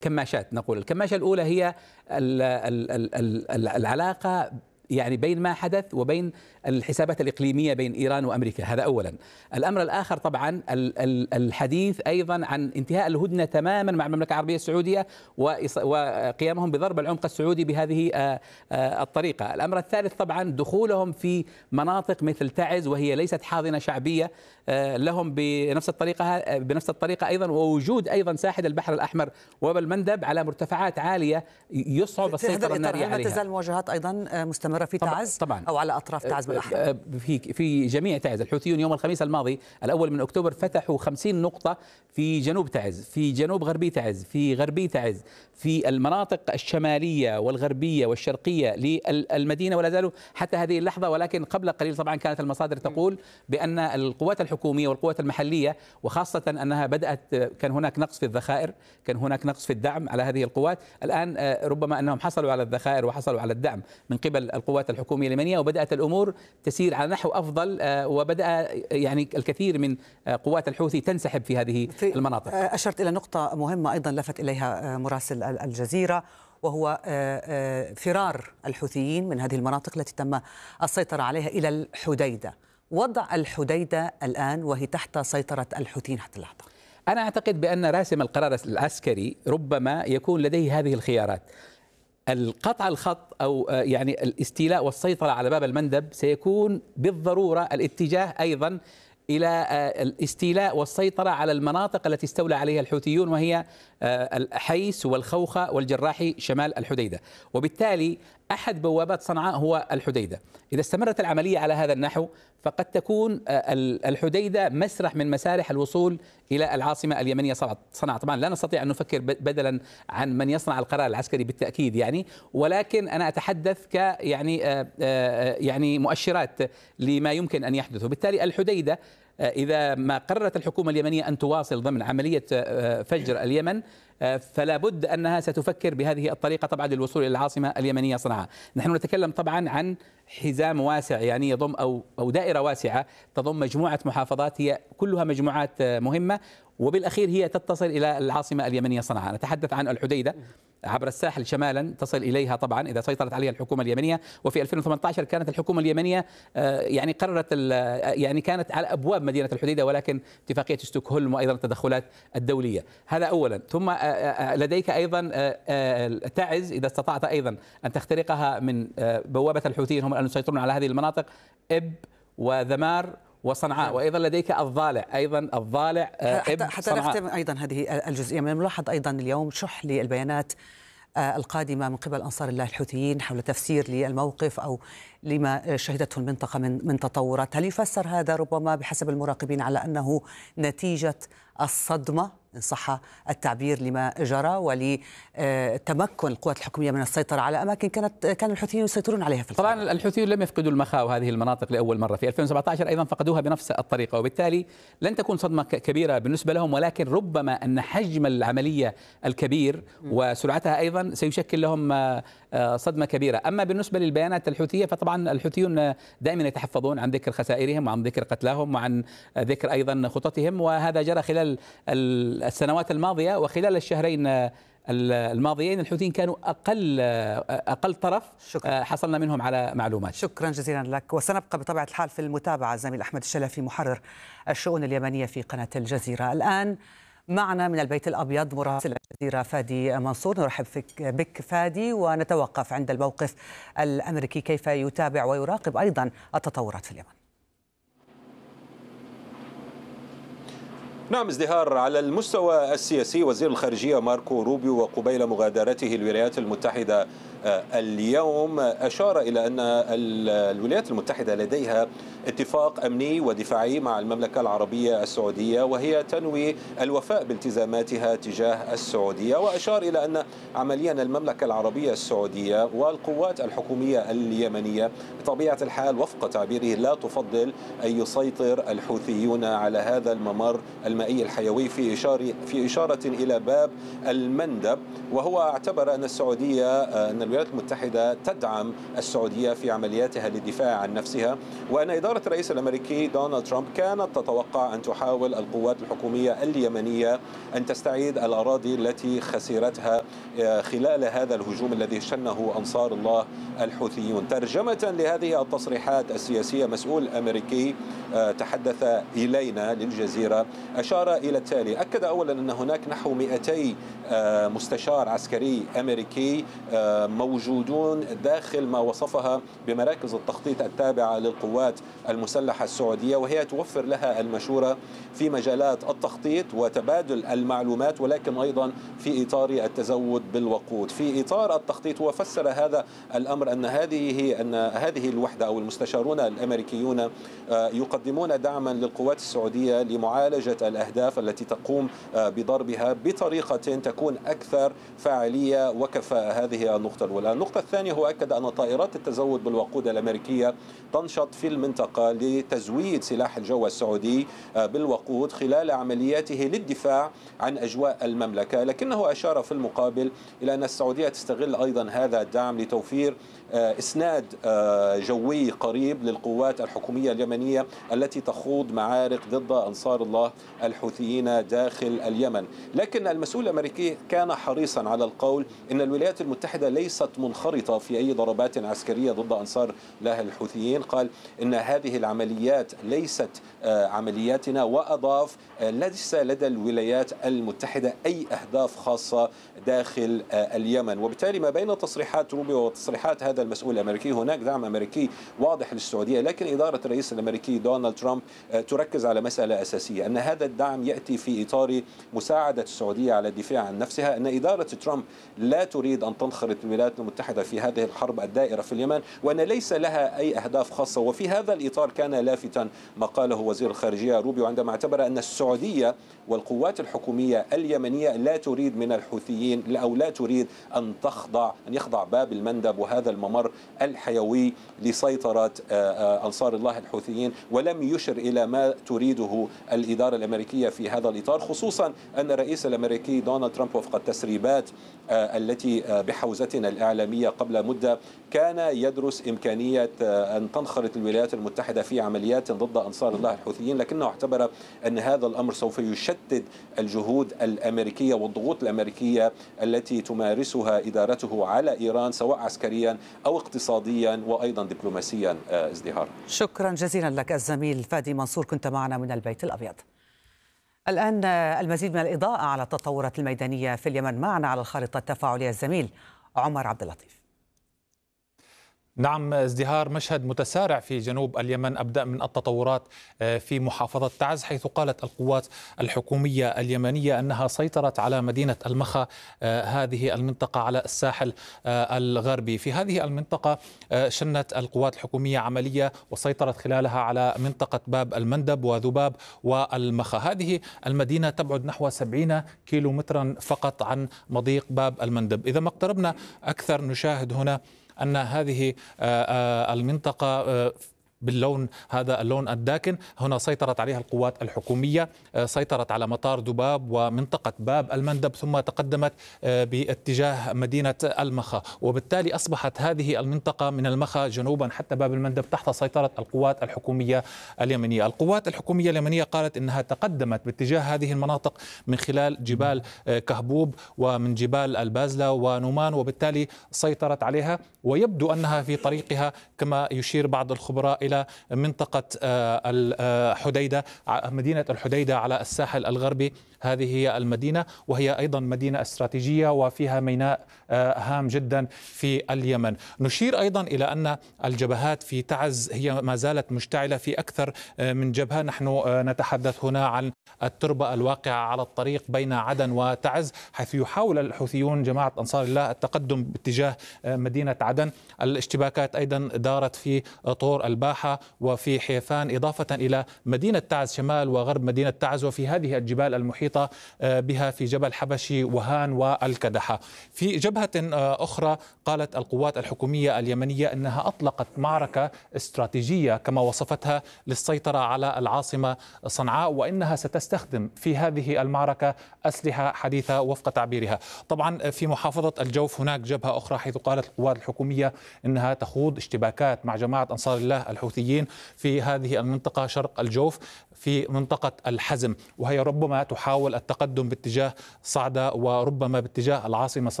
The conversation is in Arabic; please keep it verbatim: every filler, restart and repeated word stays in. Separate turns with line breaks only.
كماشات. نقول الكماشة الأولى هي ال ال ال ال العلاقة يعني بين ما حدث وبين الحسابات الإقليمية بين إيران وأمريكا، هذا أولا. الأمر الآخر طبعا الحديث أيضا عن انتهاء الهدنة تماما مع المملكة العربية السعودية وقيامهم بضرب العمق السعودي بهذه الطريقة. الأمر الثالث طبعا دخولهم في مناطق مثل تعز وهي ليست حاضنة شعبية لهم بنفس الطريقة بنفس الطريقة أيضا، ووجود أيضا ساحل البحر الأحمر وبالمندب على مرتفعات عالية يصعب السيطرة النارية عليها.
هل تزال المواجهات أيضا مستمرة في تعز
طبعا
أو على أطراف تعز بالأحرى؟
في في جميع تعز. الحوثيون يوم الخميس الماضي الأول من أكتوبر فتحوا خمسين نقطة في جنوب تعز، في جنوب غربي تعز، في غربي تعز، في المناطق الشمالية والغربية والشرقية للمدينة، ولا زالوا حتى هذه اللحظة. ولكن قبل قليل طبعا كانت المصادر تقول بأن القوات الحكومية والقوات المحلية، وخاصة أنها بدأت كان هناك نقص في الذخائر، كان هناك نقص في الدعم على هذه القوات. الآن ربما أنهم حصلوا على الذخائر وحصلوا على الدعم من قبل القوات الحكومية اليمنية، وبدأت الأمور تسير على نحو أفضل، وبدأ يعني الكثير من قوات الحوثي تنسحب في هذه في المناطق.
أشرت إلى نقطة مهمة أيضا لفت إليها مراسل الجزيرة، وهو فرار الحوثيين من هذه المناطق التي تم السيطرة عليها إلى الحديدة. وضع الحديدة الآن وهي تحت سيطرة الحوثيين حتى اللحظة.
أنا أعتقد بأن راسم القرار العسكري ربما يكون لديه هذه الخيارات: القطع الخط أو يعني الاستيلاء والسيطرة على باب المندب سيكون بالضرورة الاتجاه أيضا إلى الاستيلاء والسيطرة على المناطق التي استولى عليها الحوثيون، وهي الحيس والخوخة والجراحي شمال الحديدة. وبالتالي أحد بوابات صنعاء هو الحديدة. إذا استمرت العملية على هذا النحو فقد تكون الحديدة مسرح من مسارح الوصول إلى العاصمة اليمنية صنعاء. طبعا لا نستطيع أن نفكر بدلا عن من يصنع القرار العسكري بالتأكيد يعني، ولكن أنا أتحدث ك يعني يعني مؤشرات لما يمكن أن يحدث. وبالتالي الحديدة إذا ما قررت الحكومة اليمنية أن تواصل ضمن عملية فجر اليمن فلا بد أنها ستفكر بهذه الطريقة طبعا للوصول إلى العاصمة اليمنية صنعاء. نحن نتكلم طبعا عن حزام واسع يعني يضم أو أو دائرة واسعة تضم مجموعة محافظات هي كلها مجموعات مهمة، وبالأخير هي تتصل إلى العاصمة اليمنية صنعاء. نتحدث عن الحديدة عبر الساحل شمالا تصل إليها طبعا إذا سيطرت عليها الحكومة اليمنية. وفي ألفين وثمانية عشر كانت الحكومة اليمنية يعني قررت يعني كانت على أبواب مدينة الحديدة، ولكن اتفاقية ستوكهولم وأيضا التدخلات الدولية. هذا أولا. ثم لديك أيضا تعز إذا استطعت أيضا أن تخترقها من بوابة الحوثيين هم أن يسيطرون على هذه المناطق، إب وذمار وصنعاء، وايضا لديك الضالع ايضا الضالع
حتى, حتى نختم ايضا هذه الجزئيه. من الملاحظ ايضا اليوم شح للبيانات القادمه من قبل انصار الله الحوثيين حول تفسير للموقف او لما شهدته المنطقه من من تطورات. هل يفسر هذا ربما بحسب المراقبين على انه نتيجه الصدمه إن صح التعبير لما جرى ولتمكن القوات الحكومية من السيطرة على أماكن كانت كان الحوثيين يسيطرون عليها في الخارج؟
طبعا الحوثيون لم يفقدوا المخاو هذه المناطق لأول مرة، في ألفين وسبعة عشر أيضا فقدوها بنفس الطريقة، وبالتالي لن تكون صدمة كبيرة بالنسبة لهم، ولكن ربما أن حجم العملية الكبير وسرعتها أيضا سيشكل لهم صدمة كبيرة. أما بالنسبة للبيانات الحوثية فطبعا الحوثيون دائما يتحفظون عن ذكر خسائرهم وعن ذكر قتلاهم وعن ذكر أيضا خططهم، وهذا جرى خلال السنوات الماضية. وخلال الشهرين الماضيين الحوثيين كانوا أقل أقل طرف شكرا. حصلنا منهم على معلومات.
شكرا جزيلا لك، وسنبقى بطبيعة الحال في المتابعة. الزميل أحمد الشلفي محرر الشؤون اليمنية في قناة الجزيرة. الآن معنا من البيت الأبيض مراسل الجزيرة فادي منصور. نرحب بك فادي، ونتوقف عند الموقف الأمريكي كيف يتابع ويراقب أيضا التطورات في اليمن.
نعم ازدهار على المستوى السياسي. وزير الخارجية ماركو روبيو وقبيل مغادرته الولايات المتحدة اليوم أشار إلى أن الولايات المتحدة لديها اتفاق أمني ودفاعي مع المملكة العربية السعودية، وهي تنوي الوفاء بالتزاماتها تجاه السعودية. وأشار إلى أن عمليا المملكة العربية السعودية والقوات الحكومية اليمنية بطبيعة الحال وفق تعبيره لا تفضل أن يسيطر الحوثيون على هذا الممر المائي الحيوي، في إشارة في إشارة إلى باب المندب. وهو اعتبر أن السعودية أن الولايات المتحدة تدعم السعودية في عملياتها للدفاع عن نفسها، وأن إدارة الرئيس الأمريكي دونالد ترامب كانت تتوقع أن تحاول القوات الحكومية اليمنية أن تستعيد الأراضي التي خسرتها خلال هذا الهجوم الذي شنه أنصار الله الحوثيون. ترجمة لهذه التصريحات السياسية، مسؤول أمريكي تحدث إلينا للجزيرة أشار إلى التالي: أكد أولا أن هناك نحو مئتي مستشار عسكري أمريكي موجودون داخل ما وصفها بمراكز التخطيط التابعة للقوات المسلحة السعودية، وهي توفر لها المشورة في مجالات التخطيط وتبادل المعلومات، ولكن أيضا في إطار التزود بالوقود. في إطار التخطيط وفسر هذا الأمر أن هذه أن هذه الوحدة أو المستشارون الأمريكيون يقدمون دعما للقوات السعودية لمعالجة الأهداف التي تقوم بضربها بطريقة تكون أكثر فاعلية وكفاءة. هذه النقطة الأولى. النقطة الثانية هو أكد أن طائرات التزود بالوقود الأمريكية تنشط في المنطقة لتزويد سلاح الجو السعودي بالوقود خلال عملياته للدفاع عن أجواء المملكة، لكنه أشار في المقابل إلى أن السعودية تستغل أيضا هذا الدعم لتوفير إسناد جوي قريب للقوات الحكومية اليمنية التي تخوض معارك ضد أنصار الله الحوثيين داخل اليمن. لكن المسؤول الأمريكي كان حريصا على القول إن الولايات المتحدة ليست منخرطة في أي ضربات عسكرية ضد أنصار الله الحوثيين. قال إن هذه العمليات ليست عملياتنا، وأضاف: ليس لدى الولايات المتحدة أي أهداف خاصة داخل اليمن. وبالتالي ما بين تصريحات روبيو وتصريحات هذا المسؤول الأمريكي هناك دعم أمريكي واضح للسعودية، لكن إدارة الرئيس الأمريكي دونالد ترامب تركز على مسألة أساسية: أن هذا الدعم يأتي في إطار مساعدة السعودية على الدفاع عن نفسها، أن إدارة ترامب لا تريد أن تنخرط الولايات المتحدة في هذه الحرب الدائرة في اليمن، وأن ليس لها أي أهداف خاصة. وفي هذا الإطار كان لافتا ما قاله وزير الخارجية روبيو عندما اعتبر أن السعودية والقوات الحكومية اليمنية لا تريد من الحوثيين أو لا تريد أن تخضع أن يخضع باب المندب وهذا الممر الحيوي لسيطرة أنصار الله الحوثيين، ولم يشر إلى ما تريده الإدارة الأمريكية في هذا الإطار، خصوصا أن الرئيس الأمريكي دونالد ترامب وفق التسريبات التي بحوزتنا الإعلامية قبل مدة كان يدرس إمكانية أن تنخرط الولايات المتحدة في عمليات ضد أنصار الله الحوثيين، لكنه اعتبر أن هذا الأمر سوف يشتت الجهود الأمريكية والضغوط الأمريكية التي تمارسها إدارته على إيران سواء عسكريا أو اقتصاديا وأيضا دبلوماسيا. ازدهار،
شكرا جزيلا لك الزميل فادي منصور، كنت معنا من البيت الأبيض. الآن المزيد من الإضاءة على التطورات الميدانية في اليمن، معنا على الخارطة التفاعلية الزميل عمر عبد اللطيف.
نعم، ازدهار، مشهد متسارع في جنوب اليمن. أبدأ من التطورات في محافظة تعز، حيث قالت القوات الحكومية اليمنية أنها سيطرت على مدينة المخا، هذه المنطقة على الساحل الغربي. في هذه المنطقة شنت القوات الحكومية عملية وسيطرت خلالها على منطقة باب المندب وذباب والمخا. هذه المدينة تبعد نحو سبعين كيلو مترا فقط عن مضيق باب المندب. إذا ما اقتربنا أكثر نشاهد هنا أن هذه المنطقة باللون هذا اللون الداكن هنا سيطرت عليها القوات الحكومية، سيطرت على مطار ذباب ومنطقة باب المندب، ثم تقدمت باتجاه مدينة المخا، وبالتالي أصبحت هذه المنطقة من المخا جنوبا حتى باب المندب تحت سيطرة القوات الحكومية اليمنية. القوات الحكومية اليمنية قالت إنها تقدمت باتجاه هذه المناطق من خلال جبال كهبوب ومن جبال البازلة ونومان، وبالتالي سيطرت عليها، ويبدو أنها في طريقها كما يشير بعض الخبراء إلى منطقة الحديدة، مدينة الحديدة على الساحل الغربي. هذه هي المدينة، وهي أيضا مدينة استراتيجية وفيها ميناء هام جدا في اليمن. نشير أيضا إلى أن الجبهات في تعز هي ما زالت مشتعلة في أكثر من جبهة. نحن نتحدث هنا عن التربة الواقعة على الطريق بين عدن وتعز، حيث يحاول الحوثيون جماعة أنصار الله التقدم باتجاه مدينة عدن. الاشتباكات أيضا دارت في طور الباحة الكدحة وفي حيفان، إضافة إلى مدينة تعز شمال وغرب مدينة تعز، وفي هذه الجبال المحيطة بها في جبل حبشي وهان والكدحة. في جبهة أخرى قالت القوات الحكومية اليمنية أنها أطلقت معركة استراتيجية كما وصفتها للسيطرة على العاصمة صنعاء، وإنها ستستخدم في هذه المعركة أسلحة حديثة وفق تعبيرها. طبعا في محافظة الجوف هناك جبهة أخرى حيث قالت القوات الحكومية أنها تخوض اشتباكات مع جماعة أنصار الله الحوثيين في هذه المنطقة شرق الجوف في منطقة الحزم، وهي ربما تحاول التقدم باتجاه صعدة وربما باتجاه العاصمة